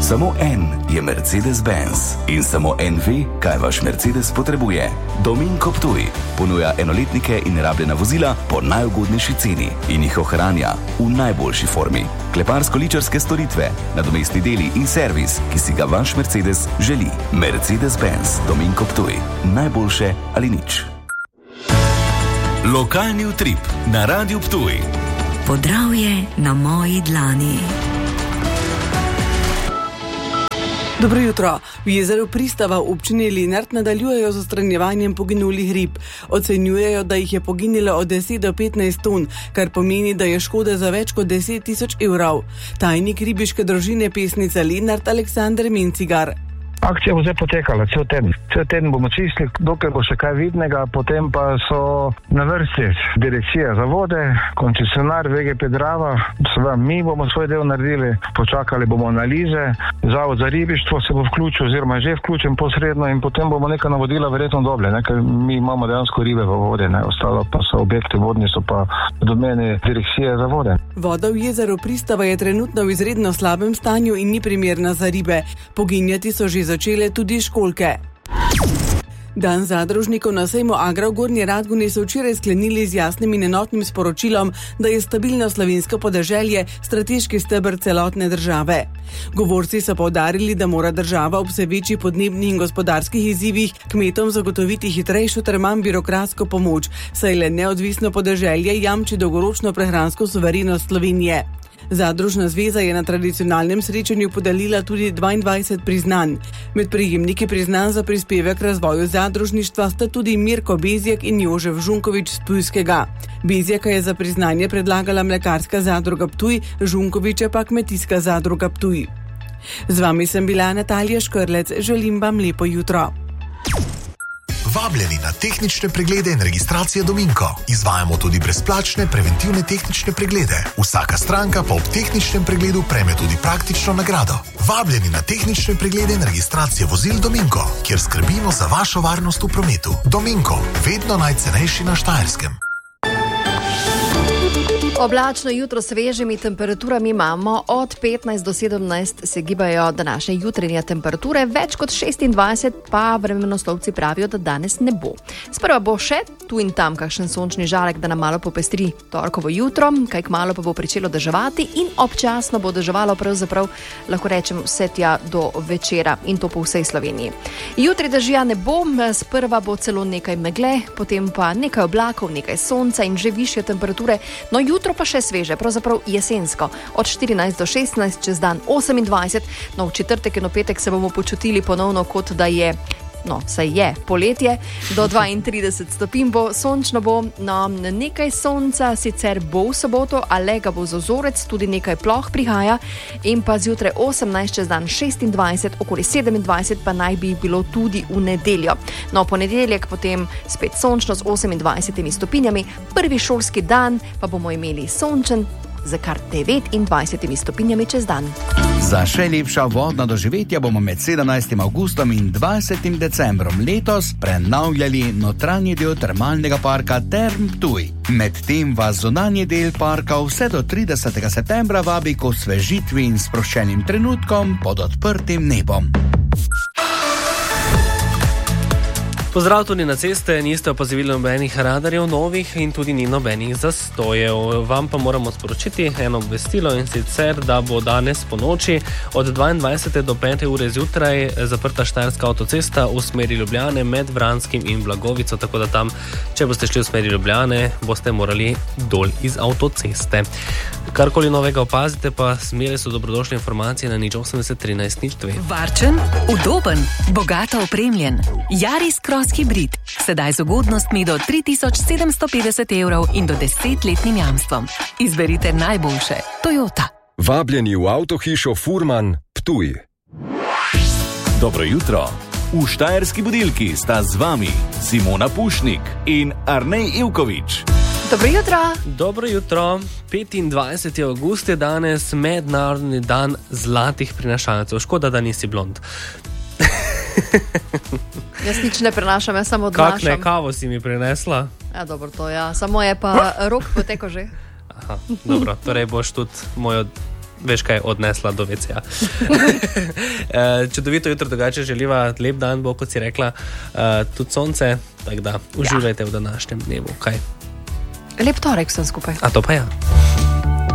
Samo en je Mercedes-Benz in samo en ve, kaj vaš Mercedes potrebuje. Dominko Ptuj ponuja enoletnike in rabljena vozila po najugodnejši ceni in jih ohranja v najboljši formi. Kleparsko-ličarske storitve, nadomestni deli in servis, ki si ga vaš Mercedes želi. Mercedes-Benz Dominko Ptuj. Najboljše ali nič. Lokalni utrip na Radiu Ptuj. Podravje na moji dlani. Dobro jutro. V jezeru Pristava v občini Lenart nadaljujejo z odstranjevanjem poginulih rib. Ocenjujejo, da jih je poginilo od 10 do 15 ton, kar pomeni, da je škode za več kot 10 000 evrov. Tajnik ribiške družine Pesnica Lenart Aleksander Mencigar. Akcija bo zdaj potekala cel teden. Cel teden bomo čistili, dokaj bo še kaj vidnega, potem pa so na vrsti Direkcija za vode, koncesionar VGP Drava, seveda mi bomo svoj del naredili, počakali bomo analize, Zavod za ribištvo se bo vključil oziroma že vključen posredno in potem bomo neka navodila verjetno dobili, ker mi imamo dejansko ribe v vodi, ostalo pa so objekti vodni, so pa v domeni Direkcije za vode. Voda v jezeru Pristava je trenutno v izredno slabem stanju in ni primerna za ribe. Poginjati so že začele tudi školjke. Dan zadružnikov na sejmu Agra v Gornji Radgoni so včeraj sklenili z jasnim in enotnim sporočilom, da je stabilno slovensko podeželje strateški steber celotne države. Govorci so poudarili, da mora država ob vse večjih podnebnih in gospodarskih izzivih kmetom zagotoviti hitrejšo ter manj birokratsko pomoč, saj le neodvisno podeželje jamči dolgoročno prehransko suverenost Slovenije. Zadružna zveza je na tradicionalnem srečanju podelila tudi 22 priznanj. Med prejemniki priznanj za prispevek k razvoju zadružništva sta tudi Mirko Bezjak in Jožef Žunkovič z Ptujskega. Bezjaka je za priznanje predlagala Mlekarska zadruga Ptuj, Žunkoviča pa Kmetijska zadruga Ptuj. Z vami sem bila Natalija Škrlec, želim vam lepo jutro. Vabljeni na tehnične preglede in registracije Dominko. Izvajamo tudi brezplačne preventivne tehnične preglede. Vsaka stranka pa ob tehničnem pregledu prejme tudi praktično nagrado. Vabljeni na tehnične preglede in registracije vozil Dominko, kjer skrbimo za vašo varnost v prometu. Dominko, vedno najcenejši na Štajerskem. Oblačno jutro s svežimi temperaturami imamo, od 15 do 17 se gibajo današnje jutranje temperature, več kot 26 pa vremenoslovci pravijo, da danes ne bo. Sprva bo še tu in tam kakšen sončni žarek, da nam malo popestri torkovo jutro, kaj kmalu pa bo pričelo deževati in občasno bo deževalo pravzaprav, lahko rečem, vse tja do večera in to po vsej Sloveniji. Jutri dežja ne bo, sprva bo celo nekaj megle, potem pa nekaj oblakov, nekaj sonca in že višje temperature, no jutro pa še sveže, pravzaprav jesensko, od 14 do 16, čez dan 28, no v četrtek in v petek se bomo počutili ponovno, kot da je, no, saj je poletje, do 32 stopinj bo, sončno bo, no, nekaj sonca sicer bo v soboto, ale ga bo zozorec, tudi nekaj ploh prihaja in pa zjutraj 18, čez dan 26, okoli 27 pa naj bi bilo tudi v nedeljo. No, ponedeljek potem spet sončno z 28 stopinjami, prvi šolski dan pa bomo imeli sončen za kar 29 stopinjami čez dan. Za še lepša vodna doživetja bomo med 17. avgustom in 20. decembrom letos prenavljali notranji del termalnega parka Term Ptuj. Medtem vas zunanji del parka vse do 30. septembra vabi k osvežitvi in sproščenim trenutkom pod odprtim nebom. Pozdrav tudi na ceste, niste opazili nobenih radarjev novih in tudi ni nobenih zastojev. Vam pa moramo sporočiti eno obvestilo in sicer, da bo danes po noči od 22. do 5. ure zjutraj zaprta Štajerska avtocesta v smeri Ljubljane med Vranskim in Blagovico, tako da tam, če boste šli v smeri Ljubljane, boste morali dol iz avtoceste. Karkoli novega opazite, pa smere so dobrodošle informacije na 080 13 02. Varčen, udoben, bogato opremljen. Yaris Cross Hybrid. Sedaj z ugodnostmi do 3750 evrov in do 10-letnim jamstvom. Izberite najboljše. Toyota. Vabljeni v avtohišo Furman Ptuj. Dobro jutro. V Štajerski budilki sta z vami Simona Pušnik in Arnej Ivković. Dobro jutro. Dobro jutro. 25. avgust je danes mednarodni dan zlatih prinašalcev. Škoda, da nisi blond. Jaz nič ne prenašam, jaz samo odnašam. Kakšne kavo si mi prinesla? Ja, dobro, to ja. Samo je pa rok poteko že. Aha, dobro, torej boš tudi mojo veš kaj, odnesla do WC-ja. Čudovito jutro, drugače želiva, lep dan bo, kot si rekla, tudi sonce, tako da uživajte v današnjem dnevu. Kaj? Lep torek sem skupaj. A to pa ja.